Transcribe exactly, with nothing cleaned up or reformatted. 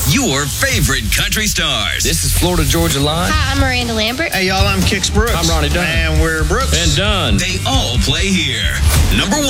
your favorite country stars. This is Florida Georgia Line. Hi, I'm Miranda Lambert. Hey, y'all, I'm Kix Brooks. I'm Ronnie Dunn. And we're Brooks. And Dunn. They all play here. Number one.